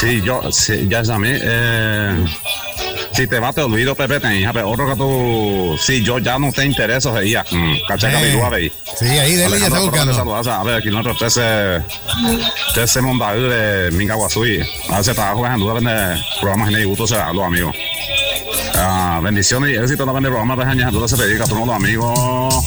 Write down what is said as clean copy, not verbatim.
Sí, ya llamé. Si te va, te olvido, Pepe, te hija, pero otro que tú, si yo ya no te intereso, veía, caché que me veí. Sí, ahí dele ya está buscando. A ver, kilómetro 13 Mondaú de Mingaguazú. A veces trabajo en duda de programas en el gusto, se los amigos. Bendiciones y éxito también de programas de años, entonces se dedica a todos los amigos.